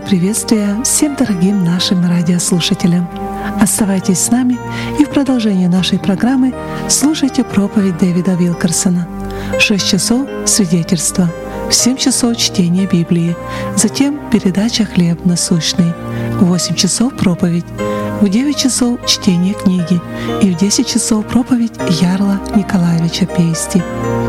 приветствия всем дорогим нашим радиослушателям. Оставайтесь с нами и в продолжении нашей программы слушайте проповедь Дэвида Вилкерсона. В 6 часов — свидетельство, в 7 часов — чтение Библии, затем передача «Хлеб насущный», в 8 часов — проповедь, в 9 часов — чтение книги и в 10 часов — проповедь Ярла Николаевича Пейсти.